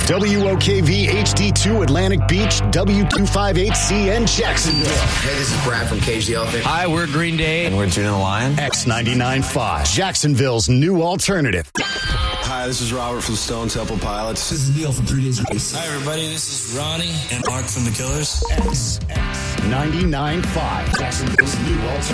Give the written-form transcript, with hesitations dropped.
WOKV HD2 Atlantic Beach, W258CN Jacksonville. Hey, this is Brad from Cage the Elephant. Hi, we're Green Day. And we're Juno the Lion. X99.5, Jacksonville's new alternative. Hi, this is Robert from Stone Temple Pilots. This is Neil from 3 Days Grace. Hi, everybody. This is Ronnie and Mark from The Killers. X99.5, Jacksonville's new alternative.